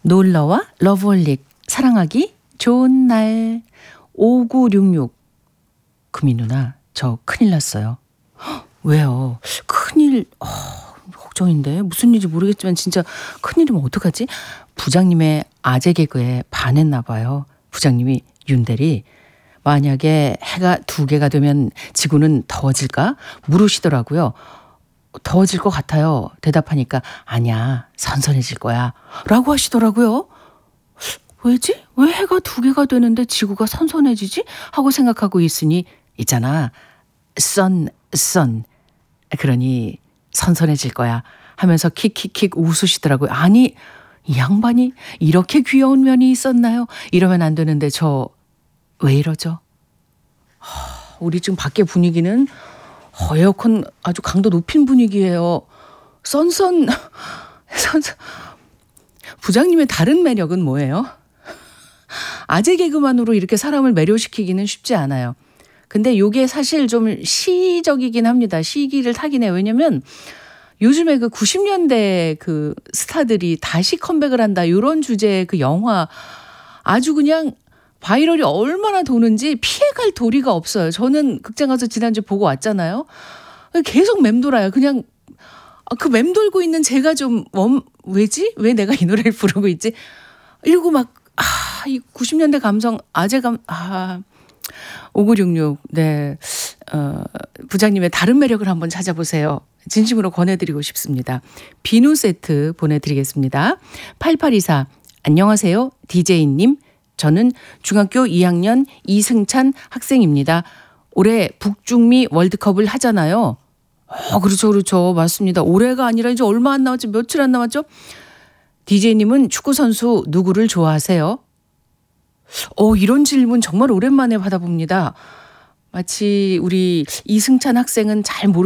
놀러와 러브홀릭 사랑하기 좋은 날. 5966 금이 누나 저 큰일 났어요. 헉, 왜요? 큰일 걱정인데 무슨 일인지 모르겠지만 진짜 큰일이면 어떡하지? 부장님의 아재 개그에 반했나 봐요. 부장님이 윤대리 만약에 해가 2개가 되면 지구는 더워질까? 물으시더라고요. 더워질 것 같아요. 대답하니까 아니야 선선해질 거야 라고 하시더라고요. 왜지? 왜 해가 2개가 되는데 지구가 선선해지지? 하고 생각하고 있으니 있잖아. 선 그러니 선선해질 거야 하면서 킥킥킥 웃으시더라고요. 아니 이 양반이 이렇게 귀여운 면이 있었나요? 이러면 안 되는데 저 왜 이러죠? 우리 지금 밖에 분위기는 에어컨 아주 강도 높인 분위기예요. 선선 부장님의 다른 매력은 뭐예요? 아재 개그만으로 이렇게 사람을 매료시키기는 쉽지 않아요. 근데 요게 사실 좀 시적이긴 합니다. 시기를 타긴 해요. 왜냐면 요즘에 그 90년대 그 스타들이 다시 컴백을 한다 요런 주제의 그 영화 아주 그냥 바이럴이 얼마나 도는지 피해갈 도리가 없어요. 저는 극장 가서 지난주에 보고 왔잖아요. 계속 맴돌아요. 그냥 그 맴돌고 있는 제가 좀 왜지? 왜 내가 이 노래를 부르고 있지? 이러고 막 이 90년대 감성 아재감 5966 네. 부장님의 다른 매력을 한번 찾아보세요. 진심으로 권해드리고 싶습니다. 비누 세트 보내드리겠습니다. 8824 안녕하세요. DJ님. 저는 중학교 2학년 이승찬 학생입니다. 올해 북중미 월드컵을 하잖아요. 그렇죠. 맞습니다. 올해가 아니라 이제 얼마 안 남았죠. 며칠 안 남았죠. DJ님은 축구선수 누구를 좋아하세요? 이런 질문 정말 오랜만에 받아봅니다. 마치 우리 이승찬 학생은 잘 모르